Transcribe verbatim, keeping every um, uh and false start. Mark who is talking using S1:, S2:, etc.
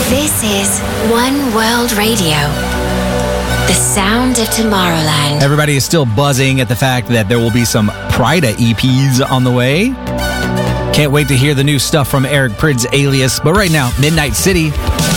S1: This is One World Radio, the sound of Tomorrowland.
S2: Everybody is still buzzing at the fact that there will be some Prida E Ps on the way. Can't wait to hear the new stuff from Eric Prydz Alias. But right now, Midnight City